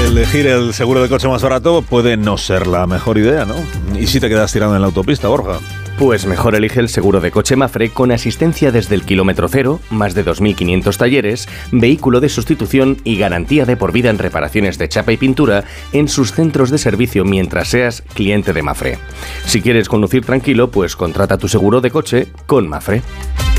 elegir el seguro de coche más barato puede no ser la mejor idea, ¿no? ¿Y si te quedas tirando en la autopista, Borja? Pues mejor elige el seguro de coche Mapfre con asistencia desde el kilómetro cero, más de 2.500 talleres, vehículo de sustitución y garantía de por vida en reparaciones de chapa y pintura en sus centros de servicio mientras seas cliente de Mapfre. Si quieres conducir tranquilo, pues contrata tu seguro de coche con Mapfre.